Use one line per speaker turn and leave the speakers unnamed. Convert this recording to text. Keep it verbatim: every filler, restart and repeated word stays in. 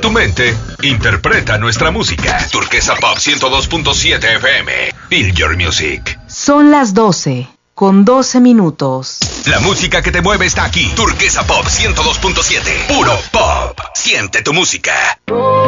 tu mente, interpreta nuestra música. Turquesa Pop ciento dos punto siete F M. Feel your music.
Son las doce, con doce minutos.
La música que te mueve está aquí. Turquesa Pop ciento dos punto siete. Puro pop. Siente tu música.